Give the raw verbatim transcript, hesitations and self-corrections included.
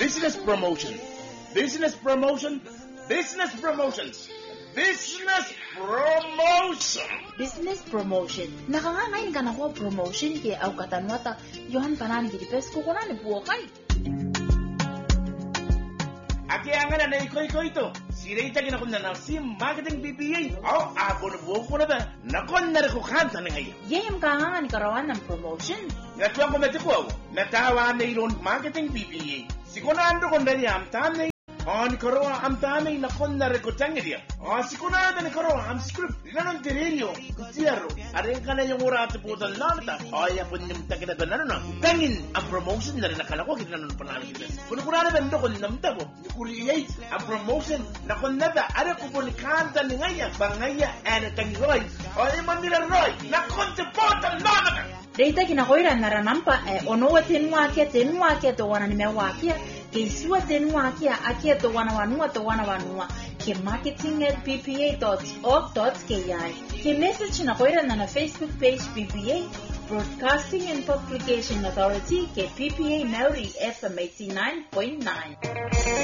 business promotion, business promotion, business promotions, business promotion. Business promotion. Nakangangain ka na ko promotion ke au katanwata yohan panan gidi pes ko kuna ni buokay. Aki angana na iko iko ito. Sirita kina kunna na si marketing B P A. Au ako na buo ko na ba? Nakon na ko kanta na ngayon. Yem kangangan karawan ng promotion. Ngatuwa ko metiko. Natawa na ilon marketing B P A. Sikuna ando kon dari am tam on koroa am tame na konna rekotange dia. O sikuna da ni koroa am script. Nanon terilio. Zero. Are kana yung ura at putal lamta. O ya pun yung takina da nanon. Tangin ang promotion na rin nakala ko kita nanon panalo kita. Kuno kuna na bendo kon namta ko. Create ang promotion na konna da are ko pun kanta ni ngaya bangaya and tangiroy. O ya mandira roy na konte putal lamta. Data kinakoira naranampa eh ono watenwa kia tenwa kia to wana nimewa kia ke siwa tenwa kia akia to wana wanua to wana wanua ke marketing at p p a dot org dot k i ke message na koira na na Facebook page P P A Broadcasting and Publication Authority ke P P A Maori F M eighty-nine point nine.